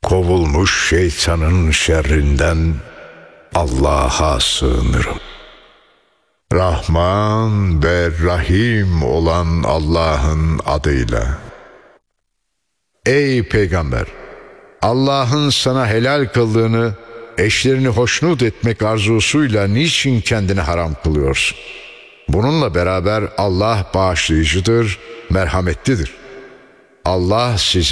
kovulmuş şeytanın şerrinden Allah'a sığınırım. Rahman ve Rahim olan Allah'ın adıyla. Ey Peygamber! Allah'ın sana helal kıldığını eşlerini hoşnut etmek arzusuyla niçin kendini haram kılıyorsun? Bununla beraber Allah bağışlayıcıdır, merhametlidir. Allah size